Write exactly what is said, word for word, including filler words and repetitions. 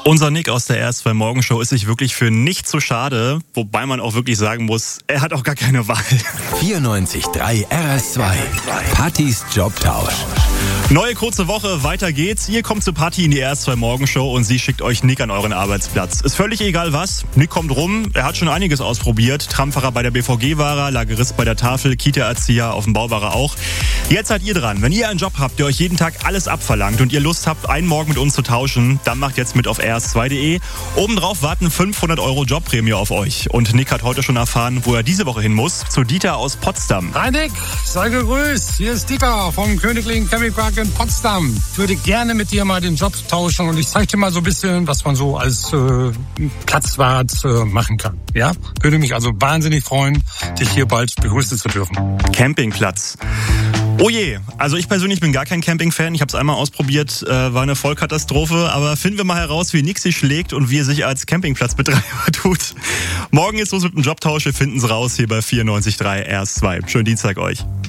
Unser Nick aus der R S zwei Morgenshow ist sich wirklich für nicht zu schade, wobei man auch wirklich sagen muss, er hat auch gar keine Wahl. vierundneunzig Komma drei R S zwei. Pattis Jobtausch. Neue kurze Woche, weiter geht's. Ihr kommt zu Patti in die R S zwei Morgenshow und sie schickt euch Nick an euren Arbeitsplatz. Ist völlig egal was. Nick kommt rum, er hat schon einiges ausprobiert. Tramfahrer bei der B V G-Wahrer, Lagerist bei der Tafel, Kita-Erzieher auf dem Bauwahrer auch. Jetzt seid ihr dran. Wenn ihr einen Job habt, der euch jeden Tag alles abverlangt und ihr Lust habt, einen Morgen mit uns zu tauschen, dann macht jetzt mit auf R S zwei Punkt de. Obendrauf warten fünfhundert Euro Jobprämie auf euch. Und Nick hat heute schon erfahren, wo er diese Woche hin muss. Zu Dieter aus Potsdam. Hi Nick, sei gegrüßt. Hier ist Dieter vom Königlichen Campingpark in Potsdam. Ich würde gerne mit dir mal den Job tauschen und ich zeige dir mal so ein bisschen, was man so als äh, Platzwart äh, machen kann. Ja, würde mich also wahnsinnig freuen, dich hier bald begrüßen zu dürfen. Campingplatz. Oh je, also ich persönlich bin gar kein Camping-Fan. Ich habe es einmal ausprobiert, äh, war eine Vollkatastrophe. Aber finden wir mal heraus, wie Nick sich schlägt und wie er sich als Campingplatzbetreiber tut. Morgen ist los mit dem Jobtausch. Wir finden es raus hier bei vierundneunzig Komma drei R S zwei. Schönen Dienstag euch.